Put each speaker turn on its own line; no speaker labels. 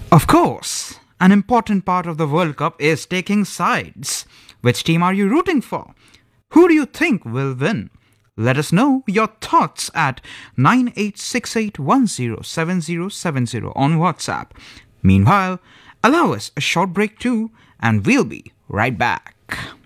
Of course, an important part of the World Cup is taking sides. Which team are you rooting for? Who do you think will win? Let us know your thoughts at 9868107070 on WhatsApp. Meanwhile, allow us a short break too, and we'll be right back.